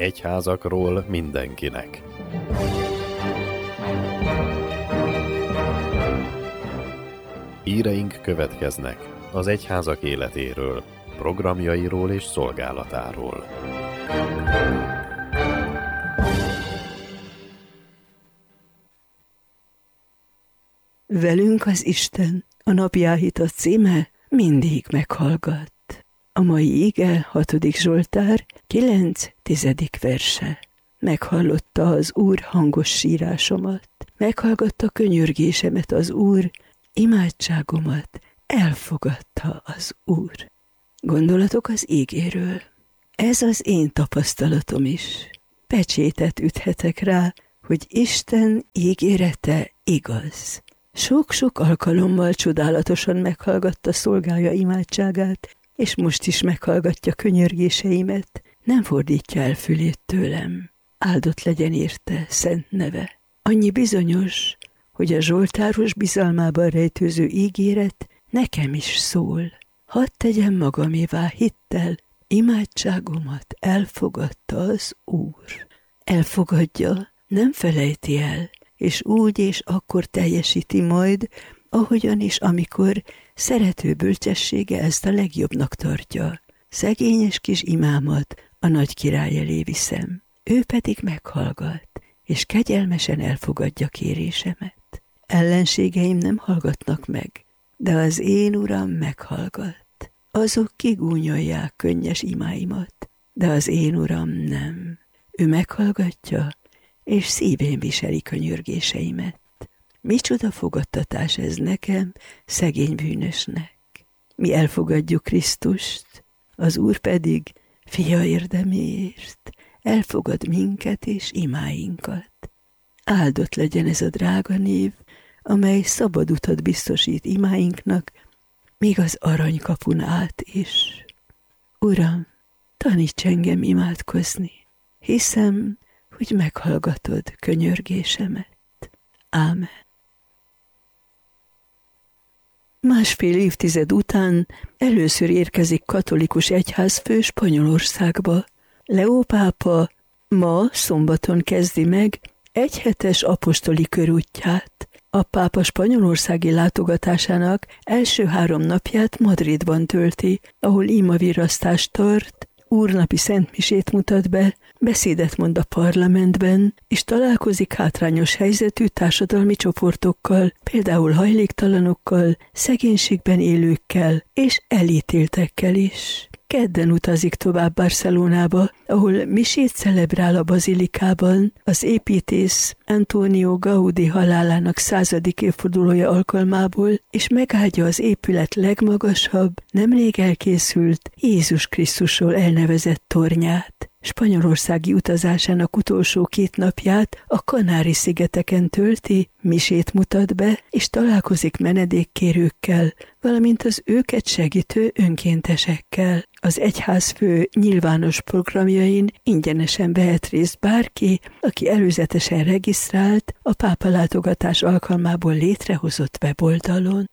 Egyházakról mindenkinek. Híreink következnek az egyházak életéről, programjairól és szolgálatáról. Velünk az Isten, a napjáhita címe mindig meghallgat. A mai ige 6. Zsoltár 9-10. verse. Meghallotta az Úr hangos sírásomat, meghallgatta könyörgésemet az Úr, imádságomat elfogadta az Úr. Gondolatok az ígéről. Ez az én tapasztalatom is. Pecsétet üthetek rá, hogy Isten ígérete igaz. Sok-sok alkalommal csodálatosan meghallgatta szolgája imádságát, és most is meghallgatja könyörgéseimet, nem fordítja el fülét tőlem. Áldott legyen érte szent neve. Annyi bizonyos, hogy a zsoltáros bizalmában rejtőző ígéret nekem is szól. Hadd tegyem magamévá hittel, imádságomat elfogadta az Úr. Elfogadja, nem felejti el, és úgy és akkor teljesíti majd, ahogyan és amikor szerető bölcsessége ezt a legjobbnak tartja. Szegényes kis imámat a nagy király elé viszem. Ő pedig meghallgat, és kegyelmesen elfogadja kérésemet. Ellenségeim nem hallgatnak meg, de az én Uram meghallgat. Azok kigúnyolják könnyes imáimat, de az én Uram nem. Ő meghallgatja, és szívén viseli könyörgéseimet. Micsoda fogadtatás ez nekem, szegény bűnösnek. Mi elfogadjuk Krisztust, az Úr pedig fia érdeméért elfogad minket és imáinkat. Áldott legyen ez a drága név, amely szabad utat biztosít imáinknak, még az aranykapun át is. Uram, taníts engem imádkozni, hiszem, hogy meghallgatod könyörgésemet. Ámen. Másfél évtized után először érkezik katolikus egyházfő Spanyolországba. Leó pápa ma szombaton kezdi meg egyhetes apostoli körútját. A pápa spanyolországi látogatásának első 3 napját Madridban tölti, ahol imavirasztást tart, úrnapi szentmisét mutat be, beszédet mond a parlamentben, és találkozik hátrányos helyzetű társadalmi csoportokkal, például hajléktalanokkal, szegénységben élőkkel és elítéltekkel is. Kedden utazik tovább Barcelonába, ahol misét celebrál a bazilikában az építész Antonio Gaudí halálának 100. évfordulója alkalmából, és megáldja az épület legmagasabb, nemrég elkészült Jézus Krisztusról elnevezett tornyát. Spanyolországi utazásának utolsó 2 napját a Kanári-szigeteken tölti, misét mutat be, és találkozik menedékkérőkkel, valamint az őket segítő önkéntesekkel. Az egyházfő nyilvános programjain ingyenesen vehet részt bárki, aki előzetesen regisztrált a pápa látogatás alkalmából létrehozott weboldalon.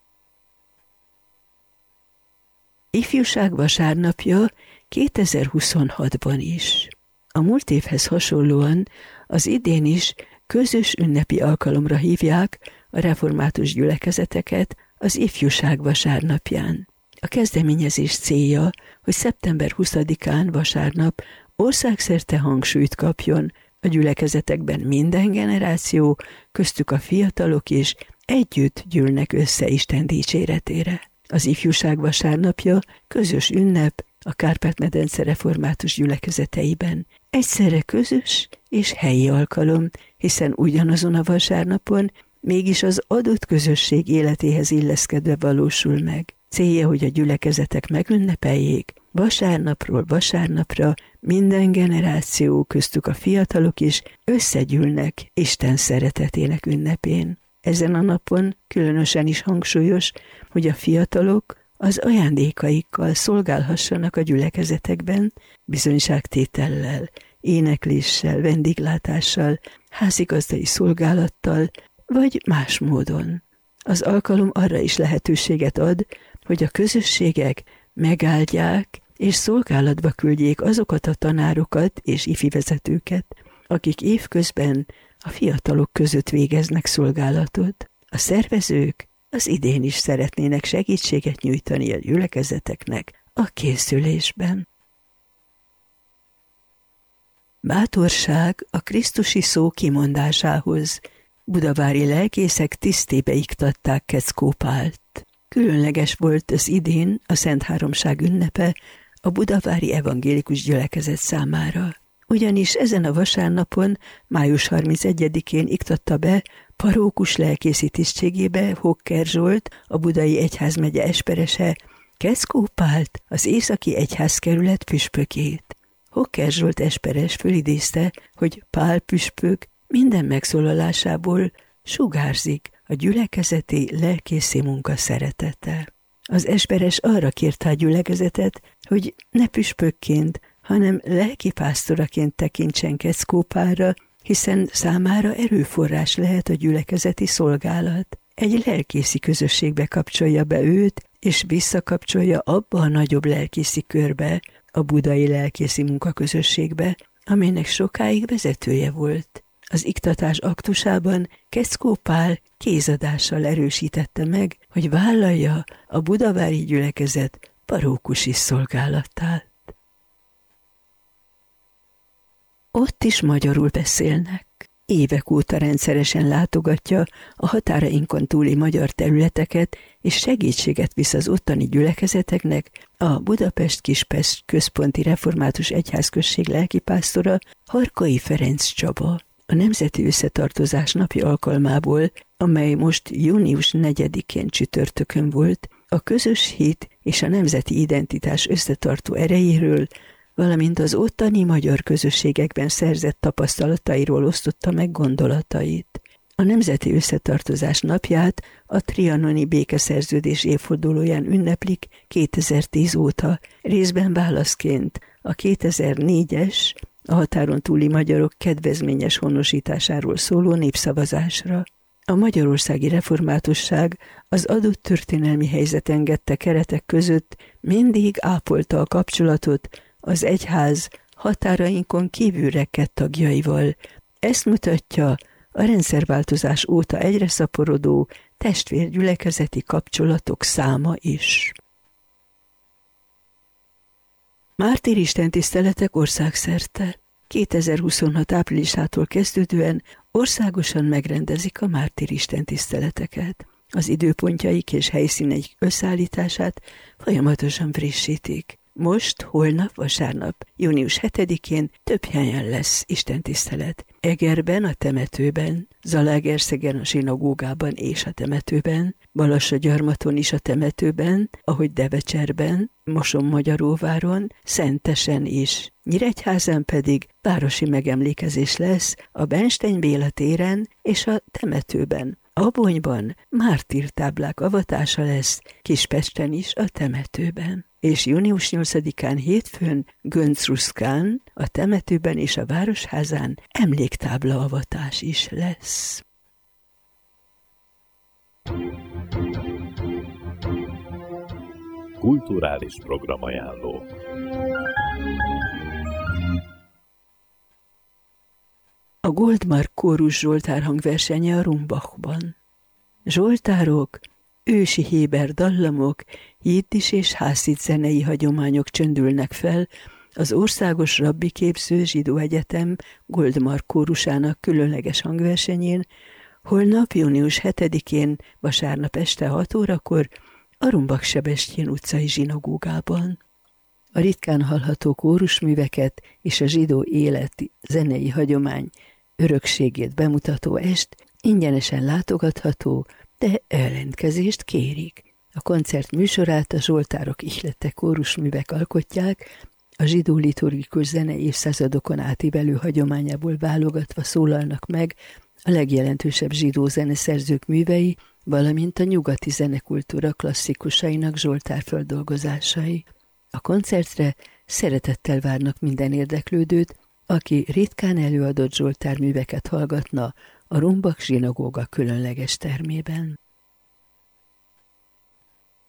Ifjúság vasárnapja 2026-ban is. A múlt évhez hasonlóan az idén is közös ünnepi alkalomra hívják a református gyülekezeteket az ifjúság vasárnapján. A kezdeményezés célja, hogy szeptember 20-án vasárnap országszerte hangsúlyt kapjon a gyülekezetekben minden generáció, köztük a fiatalok is együtt gyűlnek össze Isten dicséretére. Az ifjúság vasárnapja közös ünnep a Kárpát-medence református gyülekezeteiben. Egyszerre közös és helyi alkalom, hiszen ugyanazon a vasárnapon mégis az adott közösség életéhez illeszkedve valósul meg. Célja, hogy a gyülekezetek megünnepeljék, vasárnapról vasárnapra minden generáció, köztük a fiatalok is összegyűlnek Isten szeretetének ünnepén. Ezen a napon különösen is hangsúlyos, hogy a fiatalok az ajándékaikkal szolgálhassanak a gyülekezetekben, bizonyságtétellel, énekléssel, vendéglátással, házigazdai szolgálattal, vagy más módon. Az alkalom arra is lehetőséget ad, hogy a közösségek megáldják és szolgálatba küldjék azokat a tanárokat és ifivezetőket, akik évközben a fiatalok között végeznek szolgálatot. A szervezők az idén is szeretnének segítséget nyújtani a gyülekezeteknek a készülésben. Bátorság a krisztusi szó kimondásához. Budavári lelkészek tisztébe iktatták Keckó Pált. Különleges volt az idén a Szent Háromság ünnepe a budavári evangélikus gyülekezet számára. Ugyanis ezen a vasárnapon, május 31-én iktatta be parókus lelkészi tisztségébe Hokker Zsolt, a budai egyházmegye esperese, Keckó Pált, az északi egyházkerület püspökét. Hokker Zsolt esperes fölidézte, hogy Pál püspök minden megszólalásából sugárzik a gyülekezeti lelkészi munka szeretete. Az esperes arra kérte a gyülekezetet, hogy ne püspökként, hanem lelkipásztoraként tekintsen Keckó Pálra, hiszen számára erőforrás lehet a gyülekezeti szolgálat. Egy lelkészi közösségbe kapcsolja be őt, és visszakapcsolja abba a nagyobb lelkészi körbe, a budai lelkészi munkaközösségbe, amelynek sokáig vezetője volt. Az iktatás aktusában Keckó Pál kézadással erősítette meg, hogy vállalja a budavári gyülekezet parókusi szolgálatát. Ott is magyarul beszélnek. Évek óta rendszeresen látogatja a határainkon túli magyar területeket, és segítséget visz az ottani gyülekezeteknek a Budapest-Kispest központi református egyházközség lelkipásztora, Harkai Ferenc Csaba. A Nemzeti Összetartozás napja alkalmából, amely most június 4-én csütörtökön volt, a közös hit és a nemzeti identitás összetartó erejéről, valamint az ottani magyar közösségekben szerzett tapasztalatairól osztotta meg gondolatait. A Nemzeti Összetartozás napját a trianoni békeszerződés évfordulóján ünneplik 2010 óta, részben válaszként a 2004-es, a határon túli magyarok kedvezményes honosításáról szóló népszavazásra. A magyarországi reformátusság az adott történelmi helyzet engedte keretek között mindig ápolta a kapcsolatot az egyház határainkon kívül rekedt tagjaival. Ezt mutatja a rendszerváltozás óta egyre szaporodó testvérgyülekezeti kapcsolatok száma is. Mártíristentiszteletek országszerte. 2026 áprilisától kezdődően országosan megrendezik a mártíristentiszteleteket. Az időpontjaik és helyszíneik összeállítását folyamatosan frissítik. Most, holnap, vasárnap, június 7-én több helyen lesz istentisztelet. Egerben, a temetőben, Zalaegerszegen, a zsinagógában és a temetőben, Balassagyarmaton is a temetőben, ahogy Devecserben, Moson-Magyaróváron, Szentesen is. Nyíregyházán pedig városi megemlékezés lesz a Bernstein Béla téren és a temetőben. Abonyban mártírtáblák avatása lesz, Kispesten is a temetőben. És június 8-án hétfőn Göncruszkán, a temetőben és a városházán emléktábla avatás is lesz. Kulturális programajánló. A Goldmark Kórus Zsoltár hangversenye a Rumbachban. Zsoltárok, ősi héber dallamok, jiddis és hászit zenei hagyományok csöndülnek fel az Országos Rabbi Képző Zsidó Egyetem Goldmark Kórusának különleges hangversenyén, holnap június 7-én, vasárnap este 6 órakor a Rumbach-Sebestyén utcai zsinagógában. A ritkán hallható kórusműveket és a zsidó életi zenei hagyomány örökségét bemutató est ingyenesen látogatható, de ellenkezést kérik. A koncert műsorát a zsoltárok ihlette kórusművek alkotják, a zsidó liturgikus zene évszázadokon átívelő hagyományából válogatva szólalnak meg a legjelentősebb zsidó zeneszerzők művei, valamint a nyugati zenekultúra klasszikusainak zsoltár földolgozásai. A koncertre szeretettel várnak minden érdeklődőt, aki ritkán előadott zsoltárműveket hallgatna a Rumbach zsinagóga különleges termében.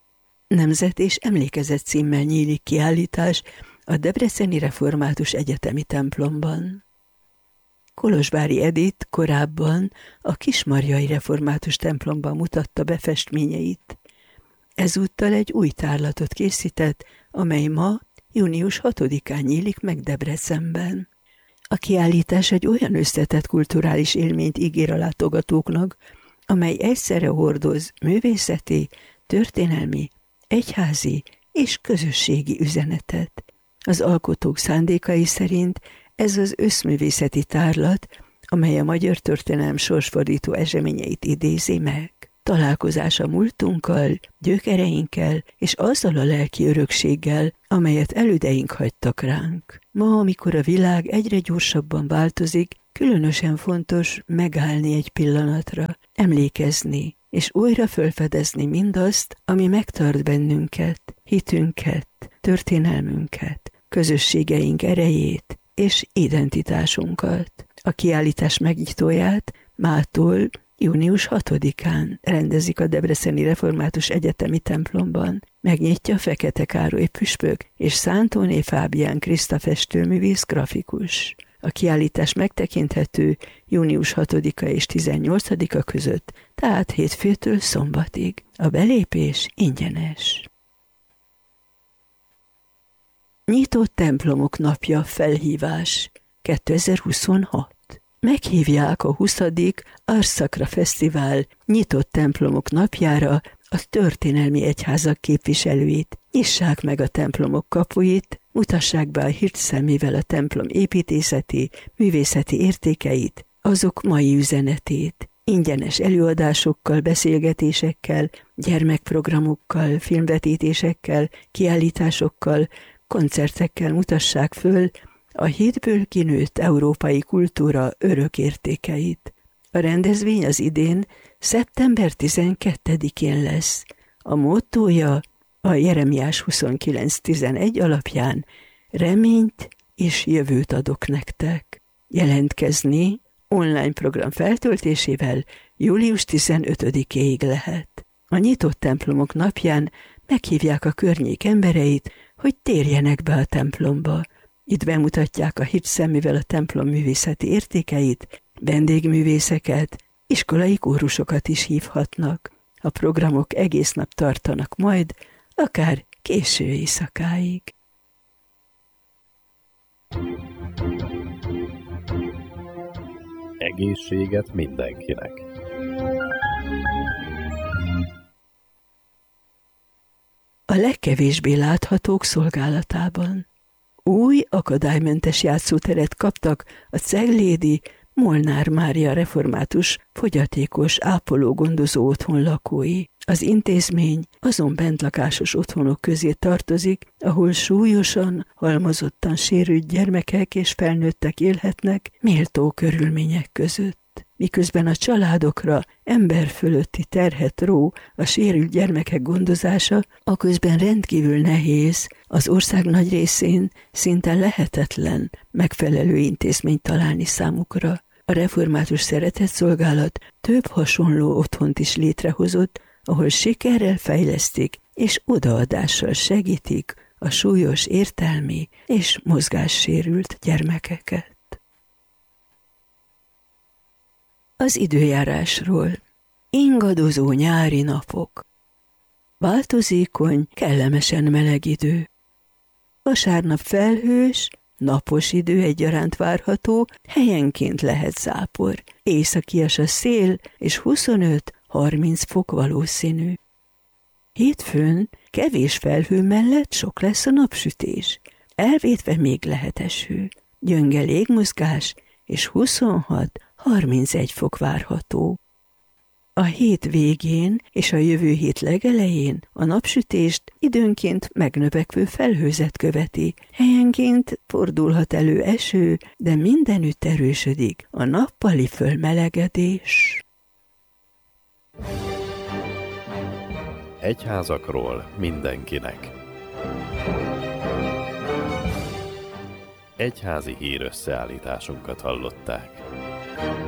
Nemzet és emlékezet címmel nyílik kiállítás a Debreceni Református Egyetemi templomban. Kolozsvári Edith korábban a Kismarjai Református templomban mutatta be festményeit. Ezúttal egy új tárlatot készített, amely ma, június 6-án nyílik meg Debrecenben. A kiállítás egy olyan összetett kulturális élményt ígér a látogatóknak, amely egyszerre hordoz művészeti, történelmi, egyházi és közösségi üzenetet. Az alkotók szándékai szerint ez az összművészeti tárlat, amely a magyar történelem sorsfordító eseményeit idézi meg. Találkozás a múltunkkal, gyökereinkkel és azzal a lelki örökséggel, amelyet elődeink hagytak ránk. Ma, amikor a világ egyre gyorsabban változik, különösen fontos megállni egy pillanatra, emlékezni, és újra felfedezni mindazt, ami megtart bennünket, hitünket, történelmünket, közösségeink erejét és identitásunkat. A kiállítás megnyitóját mától június 6-án rendezik a Debreceni Református Egyetemi templomban. Megnyitja Fekete Károly püspök és Szántóné Fábián Kriszta festőművész grafikus. A kiállítás megtekinthető június 6-a és 18-a között, tehát hétfőtől szombatig. A belépés ingyenes. Nyitott templomok napja felhívás 2026. Meghívják a 20. Ars Sacra Fesztivál nyitott templomok napjára a történelmi egyházak képviselőit. Nyissák meg a templomok kapuit, mutassák be a hírt szemével a templom építészeti, művészeti értékeit, azok mai üzenetét. Ingyenes előadásokkal, beszélgetésekkel, gyermekprogramokkal, filmvetítésekkel, kiállításokkal, koncertekkel mutassák föl a hitből kinőtt európai kultúra örök értékeit. A rendezvény az idén szeptember 12-én lesz. A mottója a Jeremiás 29:11 alapján reményt és jövőt adok nektek. Jelentkezni online program feltöltésével július 15-éig lehet. A nyitott templomok napján meghívják a környék embereit, hogy térjenek be a templomba. Itt bemutatják a hit szemével a templom művészeti értékeit, vendégművészeket, iskolai kórusokat is hívhatnak. A programok egész nap tartanak majd, akár késő éjszakáig. Egészséget mindenkinek. A legkevésbé láthatók szolgálatában. Új, akadálymentes játszóteret kaptak a ceglédi Molnár Mária Református fogyatékos ápoló-gondozó otthon lakói. Az intézmény azon bentlakásos otthonok közé tartozik, ahol súlyosan, halmozottan sérült gyermekek és felnőttek élhetnek méltó körülmények között. Miközben a családokra emberfölötti terhet ró a sérült gyermekek gondozása, aközben rendkívül nehéz, az ország nagy részén szinte lehetetlen megfelelő intézményt találni számukra. A Református Szeretetszolgálat több hasonló otthont is létrehozott, ahol sikerrel fejlesztik és odaadással segítik a súlyos értelmi és mozgássérült gyermekeket. Az időjárásról. Ingadozó nyári napok. Változékony, kellemesen meleg idő. Vasárnap felhős, napos idő egyaránt várható, helyenként lehet zápor. Északias a szél, és 25-30 fok valószínű. Hétfőn kevés felhő mellett sok lesz a napsütés. Elvétve még lehet eső. Gyönge légmozgás, és 26-31 fok várható. A hét végén és a jövő hét legelején a napsütést időnként megnövekvő felhőzet követi. Helyenként fordulhat elő eső, de mindenütt erősödik a nappali fölmelegedés. Egyházakról mindenkinek. Egyházi hírösszeállításunkat hallották.